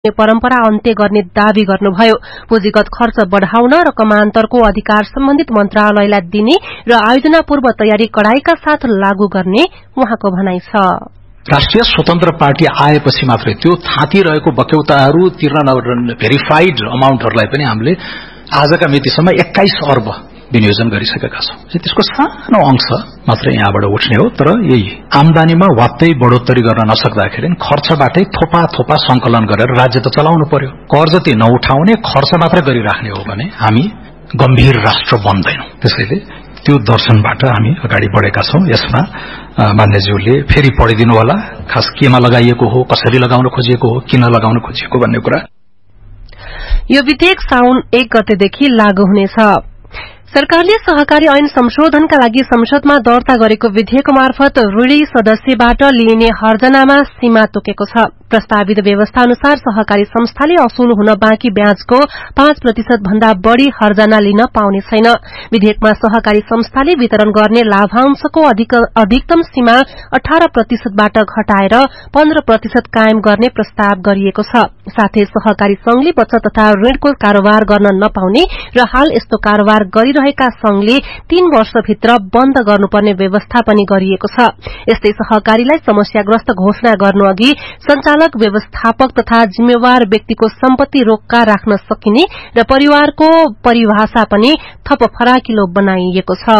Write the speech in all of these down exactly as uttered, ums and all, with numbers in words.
परम्परा अन्त्य गर्ने दावी गर्नुभयो। पुँजीगत खर्च बढ़ाउन र कमान्तरको अधिकार सम्बन्धित मन्त्रालयलाई दिने र आयोजना पूर्व तयारी कडाईका साथ लागू गर्ने उहाँको भनाइ छ। राष्ट्रिय स्वतन्त्र पार्टी आएपछि मात्रै त्यो थाँतिरहेको बक्यौताहरू तिर्न भेरिफाइड अमाउन्टहरूलाई पनि हामीले आजका मितिसम्म एक्काइस अर्ब विनियोजन गरिसकेका छौं। त्यसको सानो अंश मात्र यहाँबाट उठ्ने हो, तर यही आमदानीमा वात्तै बढोत्तरी गर्न नसक्दाखेरि खर्चबाटै थोपा थोपा संकलन गरेर राज्य त चलाउनु पर्यो। कर जति नउठाउने खर्च मात्र गरिराख्ने हो भने हामी गम्भीर राष्ट्र बन्दैनौं। त्यसैले त्यो दर्शनबाट हामी अगाडि बढेका छौं। यसमा मान्यज्यूले फेरि पढिदिनु होला, खास केमा लगाइएको हो, कसरी लगाउन खोजिएको हो, किन लगाउन खोजिएको भन्ने कुरा। यो विधेयक साउन एक गतेदेखि लागू हुनेछ। सरकारले सहकारी ऐन संशोधनका लागि संसदमा दर्ता गरेको विधेयक मार्फत ऋणी सदस्यबाट लिइने हर्जनामा सीमा तोकेको छ। प्रस्तावित व्यवस्था अनुसार सहकारी संस्थाले असुल हुन बाँकी ब्याजको पाँच प्रतिशत भन्दा बढ़ी हर्जना लिन पाउने छैन। विधेयकमा सहकारी संस्थाले वितरण गर्ने लाभांशको अधिकतम सीमा अठार प्रतिशतबाट घटाएर पन्ध्र प्रतिशत कायम गर्ने प्रस्ताव गरिएको छ। साथै सहकारी संघले बचत तथा ऋणको कारोबार गर्न नपाउने र हाल यस्तो कारोबार गरिरहेका संघले तीन वर्षभित्र बन्द गर्नुपर्ने व्यवस्था पनि गरिएको छ। यस्तै सहकारीलाई समस्याग्रस्त घोषणा गर्नु अघि संचालक व्यवस्थापक तथा जिम्मेवार व्यक्तिको सम्पत्ति रोक्का राख्न सकिने र परिवारको परिभाषा पनि थप फराकिलो बनाइएको छ।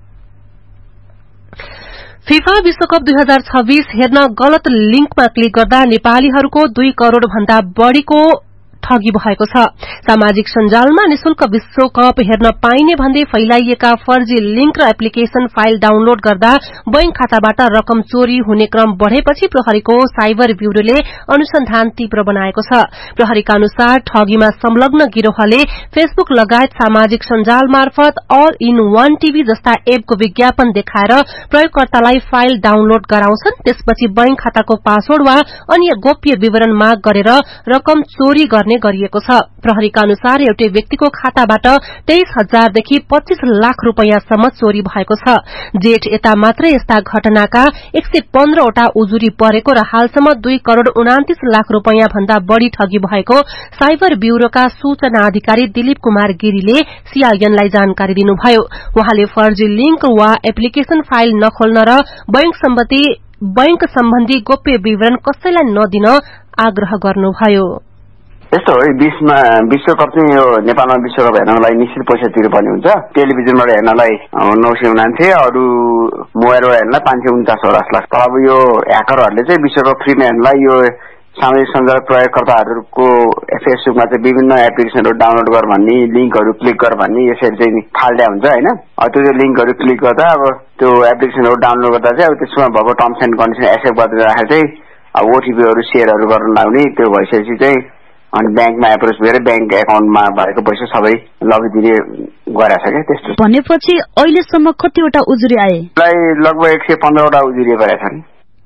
फिफा विश्वकप दुई हजार छब्बीस हेर्न गलत लिंकमा क्लिक गर्दा नेपालीहरूको दुई करोड़ भन्दा बढ़ीको ठगी भएको छ। सामाजिक सञ्जालमा निशुल्क विश्वकप हेर्न पाइने भन्दै फैलाइएका फर्जी लिंक र एप्लिकेशन फाइल डाउनलोड गर्दा बैंक खाताबाट रकम चोरी हुने क्रम बढ़ेपछि प्रहरीको साइबर ब्यूरोले अनुसन्धान तीव्र बनाएको छ। प्रहरीका अनुसार ठगीमा संलग्न गिरोहले फेसबुक लगायत सामाजिक सञ्जाल मार्फत अल इन वान टीभी जस्ता एपको विज्ञापन देखाएर प्रयोगकर्तालाई फाइल डाउनलोड गराउँछन्। त्यसपछि बैंक खाताको पासवर्ड वा अन्य गोप्य विवरण माग गरेर रकम चोरी गर्ने गरिएको छ। प्रहरीका अनुसार एउटै व्यक्तिको खाताबाट तेइस हजारदेखि पच्चीस लाख रूपियाँसम्म चोरी भएको छ। जेठ यता मात्र यस्ता घटनाका एक सय पन्ध्रवटा उजुरी परेको र हालसम्म दुई करोड़ उनातिस लाख रूपियाँ भन्दा बढ़ी ठगी भएको साइबर ब्यूरोका सूचना अधिकारी दिलीप कुमार गिरीले सीआईएनलाई जानकारी दिनुभयो। उहाँले फर्जी लिंक वा एप्लिकेशन फाइल नखोल्न र बैंक सम्बन्धी बैंक सम्बन्धी गोप्य विवरण कसैलाई नदिन आग्रह गर्नुभयो। यस्तो हो, बिचमा विश्वकप चाहिँ यो नेपालमा विश्वकप हेर्नलाई निश्चित पैसा तिर्नुपर्ने हुन्छ। टेलिभिजनबाट हेर्नलाई नौ सय उनान्सय, अरू मोबाइलबाट हेर्नलाई पाँच सय उन्चास लाख। अब यो ह्याकरहरूले चाहिँ विश्वकप फ्रीमा हेर्नलाई यो सामाजिक सञ्जाल प्रयोगकर्ताहरूको फेसबुकमा चाहिँ विभिन्न एप्लिकेसनहरू डाउनलोड गर भन्ने, लिंकहरू क्लिक गर भन्ने यसरी चाहिँ फाल्दा हुन्छ हैन। त्यो चाहिँ लिंकहरू क्लिक गर्दा अब त्यो एप्लिकेसनहरू डाउनलोड गर्दा चाहिँ अब त्यसमा भएको टर्म्स एन्ड कन्डिसन एक्सेप्ट गर्दै राखेर चाहिँ अब ओटीपीहरू शेयरहरू गर्न लाउने, त्यो भइसकेपछि चाहिँ अनि ब्याङ्कमा एप्रोच गरेर ब्याङ्क एकाउन्टमा भएको पैसा सबै लगिदिने गरेछ क्या। त्यस्तो भनेपछि अहिलेसम्म कतिवटा उजुरी आए? लगभग एक सय पन्ध्रवटा उजुरी गरेका छन्।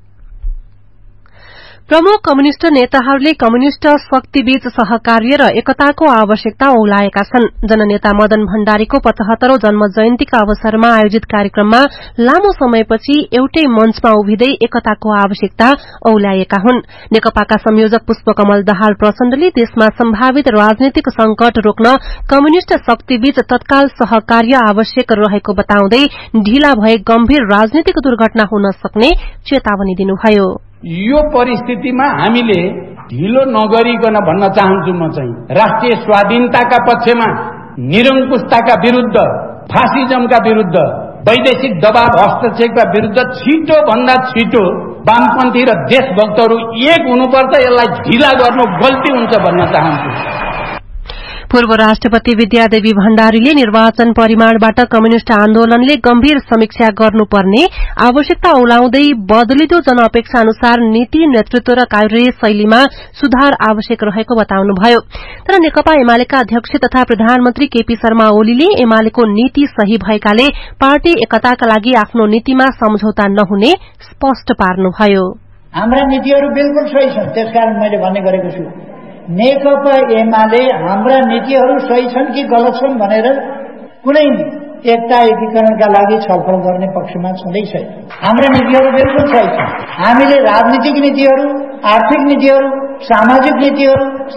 प्रमुख कम्युनिष्ट नेताहरूले कम्युनिष्ट शक्तिबीच सहकार्य र एकताको आवश्यकता औलाएका छन्। जननेता मदन भण्डारीको पचहत्तरौं जन्म जयन्तीका अवसरमा आयोजित कार्यक्रममा लामो समयपछि एउटै मञ्चमा उभिँदै एकताको आवश्यकता औलाएका हुन्। नेकपाका संयोजक पुष्पकमल दाहाल प्रचण्डले देशमा सम्भावित राजनीतिक संकट रोक्न कम्युनिष्ट शक्तिबीच तत्काल सहकार्य आवश्यक रहेको बताउँदै ढिला भए गम्भीर राजनीतिक दुर्घटना हुन सक्ने चेतावनी दिनुभयो। यो परिस्थितिमा हामीले ढिलो नगरिकन भन्न चाहन्छु म चाहिँ राष्ट्रिय स्वाधीनताका पक्षमा, निरङ्कुशताका विरुद्ध, फासिजमका विरुद्ध, वैदेशिक दबाव हस्तक्षेपका विरुद्ध छिटो भन्दा छिटो वामपन्थी र देशभक्तहरू एक हुनुपर्छ। यसलाई ढिला गर्नु गल्ती हुन्छ भन्न चाहन्छु। पूर्व राष्ट्रपति विद्यादेवी भण्डारीले निर्वाचन परिमाणबाट कम्युनिष्ट आन्दोलनले गम्भीर समीक्षा गर्नुपर्ने आवश्यकता औलाउँदै बदलिदो जनअपेक्षा अनुसार नीति, नेतृत्व र कार्य शैलीमा सुधार आवश्यक रहेको बताउनुभयो। तर नेकपा एमालेका अध्यक्ष तथा प्रधानमन्त्री केपी शर्मा ओलीले एमालेको नीति सही भएकाले पार्टी एकताका लागि आफ्नो नीतिमा सम्झौता नहुने स्पष्ट पार्नुभयो। हाम्रा नीतिहरू बिल्कुल सही छन्, त्यसकारण मैले भन्ने गरेको छु नेकपा एमाले हाम्रा नीतिहरू सही छन् कि गलत छन् भनेर कुनै एकता एकीकरणका लागि छलफल गर्ने पक्षमा छँदै छैन। हाम्रा नीतिहरू बिल्कुल सही छन्। हामीले राजनीतिक नीतिहरू, आर्थिक नीतिहरू सामाजिक नीतिहरू